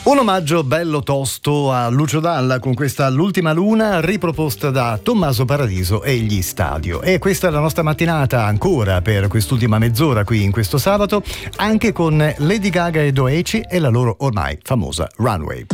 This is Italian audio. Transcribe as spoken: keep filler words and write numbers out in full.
Un omaggio bello tosto a Lucio Dalla con questa L'ultima luna riproposta da Tommaso Paradiso e gli Stadio. E questa è la nostra mattinata ancora per quest'ultima mezz'ora qui in questo sabato, anche con Lady Gaga e Doeci e la loro ormai famosa Runway.